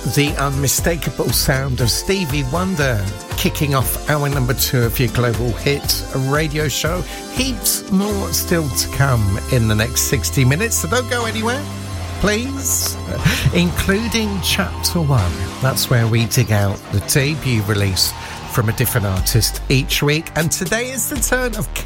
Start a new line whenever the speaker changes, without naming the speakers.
The unmistakable sound of Stevie Wonder, kicking off hour number 2 of your Global Hit radio show. Heaps more still to come in the next 60 minutes, so don't go anywhere, please. Including Chapter 1. That's where we dig out the debut release from a different artist each week. And today is the turn of